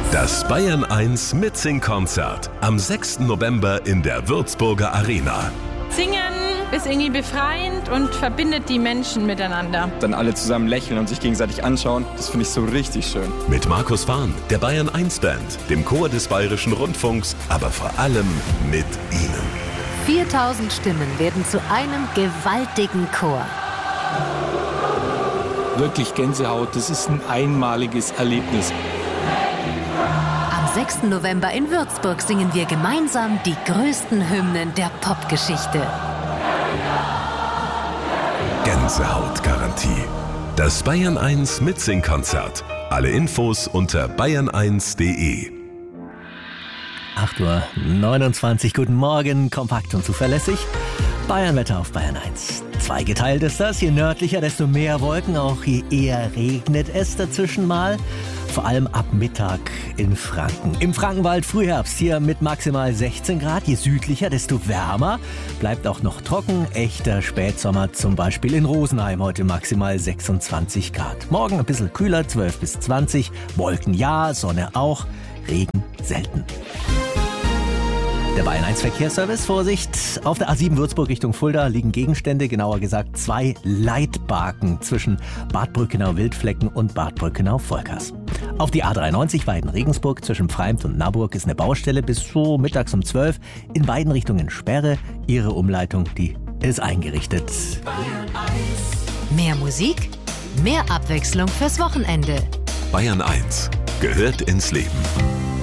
Das Bayern 1 Mitsing-Konzert am 6. November in der Würzburger Arena. Singen ist irgendwie befreiend und verbindet die Menschen miteinander. Dann alle zusammen lächeln und sich gegenseitig anschauen, das finde ich so richtig schön. Mit Markus Fahn, der Bayern 1 Band, dem Chor des Bayerischen Rundfunks, aber vor allem mit Ihnen. 4000 Stimmen werden zu einem gewaltigen Chor. Wirklich Gänsehaut, das ist ein einmaliges Erlebnis. Am 6. November in Würzburg singen wir gemeinsam die größten Hymnen der Popgeschichte. Gänsehautgarantie. Das Bayern 1 Mitsing-Konzert. Alle Infos unter bayern1.de. 8:29 Uhr, guten Morgen, kompakt und zuverlässig. Bayernwetter auf Bayern 1. Zweigeteilt ist das, je nördlicher, desto mehr Wolken, auch je eher regnet es dazwischen mal. Vor allem ab Mittag in Franken. Im Frankenwald Frühherbst, hier mit maximal 16 Grad. Je südlicher, desto wärmer. Bleibt auch noch trocken. Echter Spätsommer, zum Beispiel in Rosenheim, heute maximal 26 Grad. Morgen ein bisschen kühler, 12 bis 20. Wolken ja, Sonne auch, Regen selten. Der Bayern 1 Verkehrsservice, Vorsicht, auf der A7 Würzburg Richtung Fulda liegen Gegenstände, genauer gesagt 2 Leitbarken zwischen Bad Brückenau-Wildflecken und Bad Brückenau-Volkers. Auf die A93 Weiden-Regensburg zwischen Pfreimd und Naburg ist eine Baustelle bis so mittags um 12. In beiden Richtungen Sperre, ihre Umleitung, die ist eingerichtet. Mehr Musik, mehr Abwechslung fürs Wochenende. Bayern 1 gehört ins Leben.